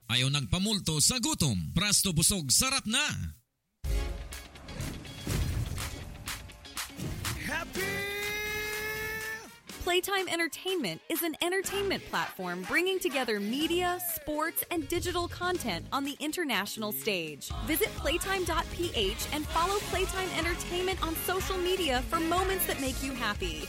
Ayaw nagpamulto sa gutom. Prasto busog sarap na. Playtime Entertainment is an entertainment platform bringing together media, sports, and digital content on the international stage. Visit playtime.ph and follow Playtime Entertainment on social media for moments that make you happy.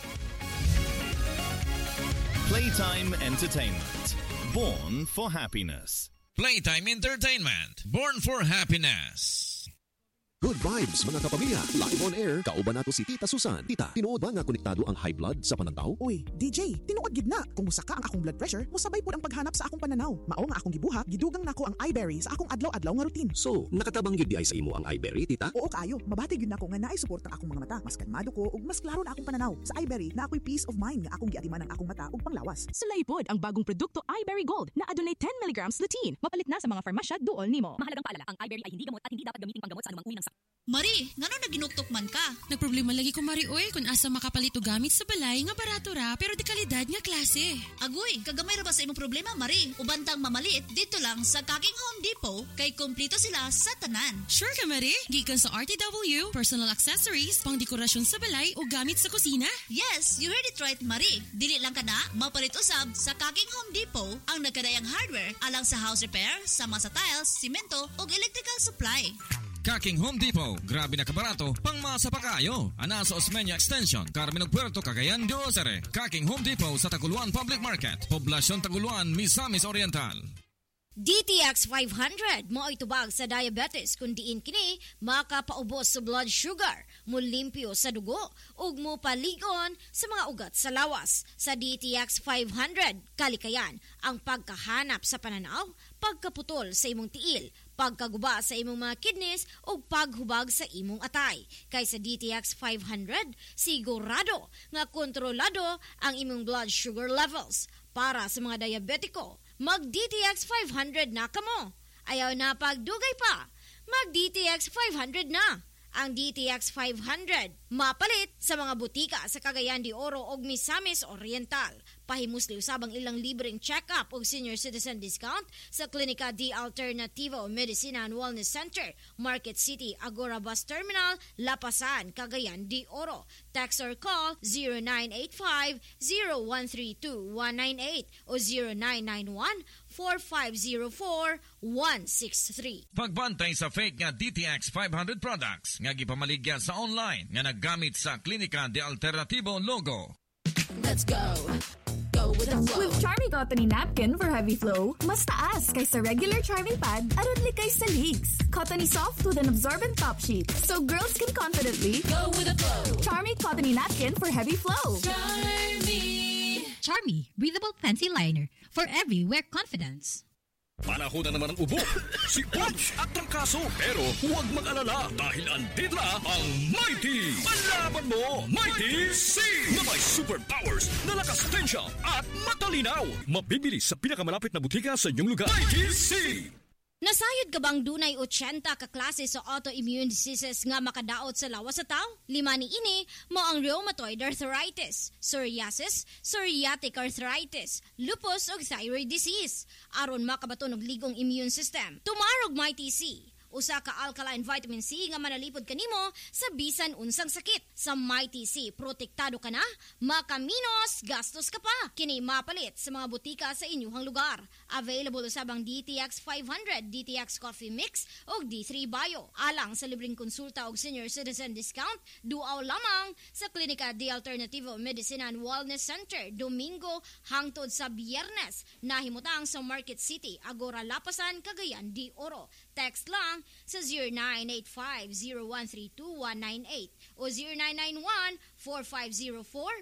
Playtime Entertainment. Born for happiness. Playtime Entertainment. Born for happiness. Good vibes mga kapamilya. Live on air, kauban nato si Tita Susan. Tita, tinuod ba nga konektado ang high blood sa pananaw? Uy, DJ, tinuod gid na. Kung musaka ang akong blood pressure, musabay pud ang paghanap sa akong pananaw. Mao nga akong gibuhat, gidugang nako ang iBerry sa akong adlaw-adlaw nga routine. So, nakatabang gyud di ay sa imo ang iBerry, Tita? Oo kaayo, mabati gyud nako nga naay suporta ang akong mga mata. Mas kalmado ko ug mas klaro na akong pananaw. Sa iBerry na ako'y peace of mind nga akong giatiman ang akong mata ug panglawas. Sulay pod ang bagong produkto iBerry Gold na adunay 10 mg lutein. Mapalit na sa mga farmasya duol nimo. Mahalagang paalala, ang iBerry ay hindi gamot at hindi dapat gamitin panggamot sa anumang uri ng sakit. Mari, ngano naginuktok man ka? Nagproblema lagi ko Mari oy kung asa makapalit og gamit sa balay nga barato ra pero di kalidad nga klase. Agoy, kagamay ra ba sa imong problema, Mari? Ubantang mamaliit dito lang sa Kaking Home Depot kay kompleto sila sa tanan. Sure ka Mari? Gikan sa RTW, personal accessories, pangdekorasyon sa balay o gamit sa kusina? Yes, you heard it right, Mari. Dili lang ka na mapalit usab sa Kaking Home Depot ang nagkadayang hardware alang sa house repair, sama sa tiles, simento ug electrical supply. Kaking Home Depot, grabe na kabarato, pangmasa pa kayo. Ana sa Osmeña Extension, Carmen ug Puerto Cagayan de Ocere. Kaking Home Depot sa Taguluan Public Market, Poblasyon Taguluan, Misamis Oriental. DTX 500 mo itubag sa diabetes kung diin kini makapaubos sa blood sugar, mulimpyo sa dugo ug mo paligon sa mga ugat sa lawas. Sa DTX 500 kalikayan ang pagkahanap sa pananaw, pagkaputol sa imong tiil, pagkaguba sa imong mga kidneys ug paghubag sa imong atay. Kay sa DTX 500 sigurado nga kontrolado ang imong blood sugar levels. Para sa mga diabetiko, mag-DTX 500 na kamo. Ayaw na pagdugay pa, mag-DTX 500 na. Ang DTX 500 mapalit sa mga butika sa Cagayan de Oro ug Misamis Oriental. Pahimusli usabang ilang libreng check-up ug senior citizen discount sa Klinika D Alternativo Medicina and Wellness Center, Market City, Agora Bus Terminal, Lapasan, Cagayan de Oro. Text or call 0985-0132-198 o 0991-4504-163. Pagbantay sa fake nga DTX 500 products nga gipamaligya sa online nga naggamit sa Klinika de Alternativo logo. Let's go. Go with the flow. With Charmy Cotton Napkin for heavy flow, mas taas kaysa regular Charmy pad aron likay sa leaks. Cottony soft with an absorbent top sheet, so girls can confidently go with the flow. Charmy Cotton Napkin for heavy flow. Charmy, breathable fancy liner for everywhere confidence. Panahon na naman ang ubo, si Punch at Trangkaso. Pero huwag mag-alala dahil andito na ang Mighty. Palaban mo, Mighty C! Na may superpowers na lakas tensya at matalinaw. Mabibili sa pinakamalapit na butika sa inyong lugar. Mighty C! Nasayod ka bang dunay 80 ka klase sa autoimmune diseases nga makadaot sa lawas sa tao? 5 ni ini mo ang rheumatoid arthritis, psoriasis, psoriatic arthritis, lupus ug thyroid disease. Aron makabaton og ligong immune system. Tumarog Mighty C. Usa ka alkaline vitamin C nga manalipod kanimo sa bisan unsang sakit. Sa Mighty C, protektado ka na, makaminos, gastos ka pa. Kini mapalit sa mga butika sa inyong lugar. Available usabang DTX 500, DTX Coffee Mix o D3 Bio. Alang sa libreng konsulta og senior citizen discount, duaw lamang sa Klinika D Alternativo Medicina and Wellness Center, Domingo hangtod sa Biyernes. Nahimutang sa Market City, Agora Lapasan, Cagayan de Oro. Text lang sa 0985-0132-198 o